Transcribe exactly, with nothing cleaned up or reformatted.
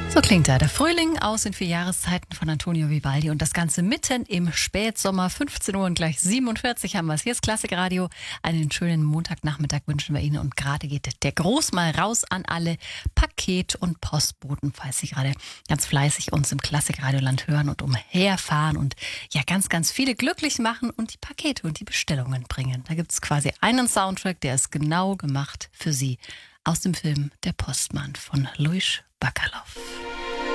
So klingt er, der Frühling aus den vier Jahreszeiten von Antonio Vivaldi und das Ganze mitten im Spätsommer. fünfzehn Uhr und gleich siebenundvierzig haben wir es. Hier ist Klassikradio. Einen schönen Montagnachmittag wünschen wir Ihnen und gerade geht der Gruß mal raus an alle Paket- und Postboten, falls Sie gerade ganz fleißig uns im Klassikradioland hören und umherfahren und ja ganz, ganz viele glücklich machen und die Pakete und die Bestellungen bringen. Da gibt es quasi einen Soundtrack, der ist genau gemacht für Sie aus dem Film Der Postmann von Luis Bacalov.